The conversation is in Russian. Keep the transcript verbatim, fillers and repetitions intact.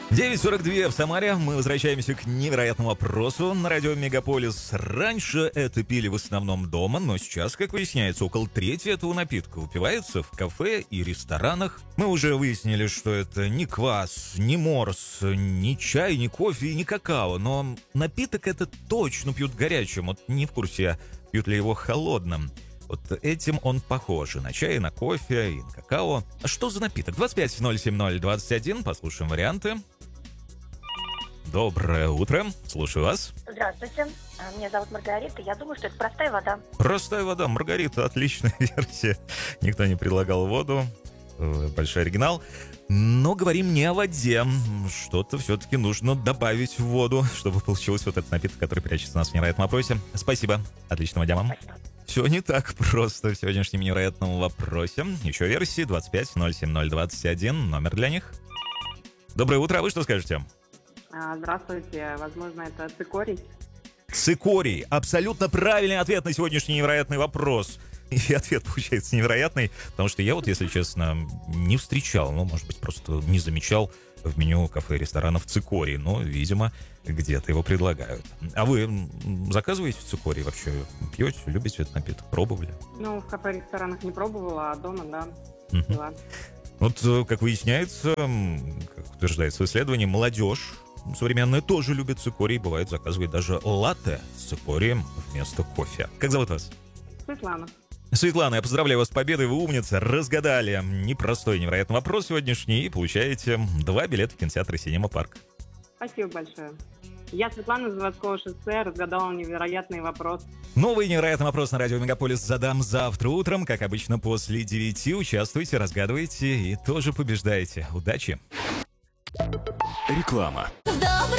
девять сорок два в Самаре. Мы возвращаемся к невероятному вопросу на радио Мегаполис. Раньше это пили в основном дома, но сейчас, как выясняется, около трети этого напитка упивается в кафе и ресторанах. Мы уже выяснили, что это не квас, не морс, не чай, не кофе и не какао. Но напиток этот точно пьют горячим. Вот не в курсе, пьют ли его холодным. Вот этим он похож и на чай, и на кофе, и на какао. А что за напиток? двадцать пять ноль семь ноль двадцать один. Послушаем варианты. Доброе утро. Слушаю вас. Здравствуйте. А, Меня зовут Маргарита. Я думаю, что это простая вода. Простая вода. Маргарита. Отличная версия. Никто не предлагал воду. Э, Большой оригинал. Но говорим не о воде. Что-то все-таки нужно добавить в воду, чтобы получился вот этот напиток, который прячется у нас в невероятном вопросе. Спасибо. Отличного дня вам. Спасибо. Все не так просто в сегодняшнем невероятном вопросе. Еще версии двадцать пять ноль семь ноль двадцать один. Номер для них. Доброе утро. А вы что скажете? А, Здравствуйте. Возможно, это цикорий. Цикорий. Абсолютно правильный ответ на сегодняшний невероятный вопрос. И ответ получается невероятный, потому что я вот, если честно, не встречал, ну, может быть, просто не замечал в меню кафе и ресторанов цикорий, но, видимо, где-то его предлагают. А вы м, заказываете цикорий вообще? Пьете? Любите этот напиток? Пробовали? Ну, в кафе ресторанах не пробовала, а дома, да, Мгм. пила. Вот, э, как выясняется, м, как утверждается в исследовании, молодежь современная тоже любит цикорий, бывает заказывает даже латте с цикорием вместо кофе. Как зовут вас? Светлана. Светлана, я поздравляю вас с победой, вы умница, разгадали непростой, невероятный вопрос сегодняшний и получаете два билета в кинотеатр «Синема Парк». Спасибо большое. Я Светлана из Заводского шоссе, разгадала невероятный вопрос. Новый невероятный вопрос на радио Мегаполис задам завтра утром, как обычно после девяти. Участвуйте, разгадывайте и тоже побеждаете. Удачи! Реклама. В добрый